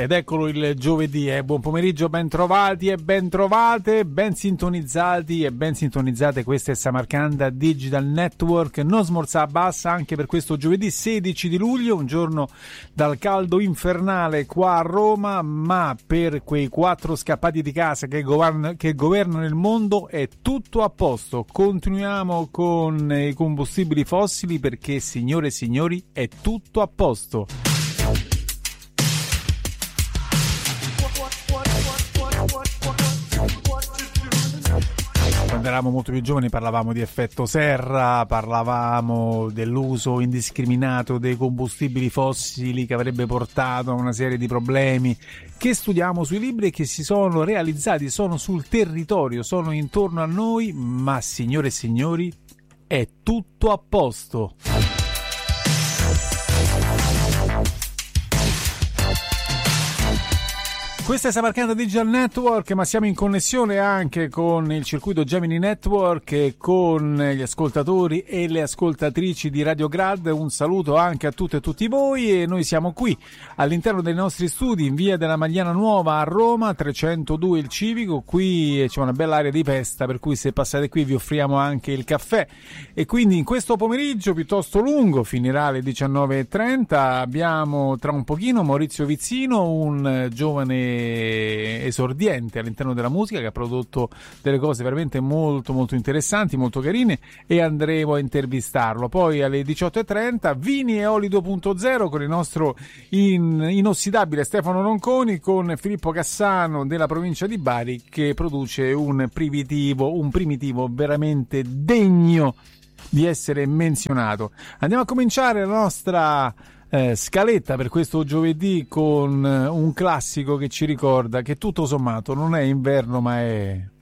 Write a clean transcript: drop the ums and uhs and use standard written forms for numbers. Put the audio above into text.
Ed eccolo il giovedì, buon pomeriggio, ben trovati e ben trovate, ben sintonizzati e ben sintonizzate. Questa è Samarcanda Digital Network, non smorza bassa anche per questo giovedì 16 di luglio, un giorno dal caldo infernale qua a Roma, ma per quei 4 scappati di casa che governano il mondo è tutto a posto. Continuiamo con i combustibili fossili perché, signore e signori, è tutto a posto. Quando eravamo molto più giovani parlavamo di effetto serra, parlavamo dell'uso indiscriminato dei combustibili fossili che avrebbe portato a una serie di problemi che studiamo sui libri e che si sono realizzati, sono sul territorio, sono intorno a noi, ma signore e signori è tutto a posto. Questa è Samarcanda Digital Network, ma siamo in connessione anche con il circuito Gemini Network e con gli ascoltatori e le ascoltatrici di Radio Grad. Un saluto anche a tutte e tutti voi, e noi siamo qui all'interno dei nostri studi in via della Magliana Nuova a Roma, 302 il Civico. Qui c'è una bella area di festa, per cui se passate qui vi offriamo anche il caffè. E quindi in questo pomeriggio piuttosto lungo, finirà alle 19:30, abbiamo tra un pochino Maurizio Vizzino, un giovane esordiente all'interno della musica che ha prodotto delle cose veramente molto molto interessanti, molto carine, e andremo a intervistarlo. Poi alle 18:30 Vini e Oli 2.0 con il nostro inossidabile Stefano Ronconi, con Filippo Cassano della provincia di Bari che produce un primitivo veramente degno di essere menzionato. Andiamo a cominciare la nostra scaletta per questo giovedì con un classico che ci ricorda che tutto sommato non è inverno ma è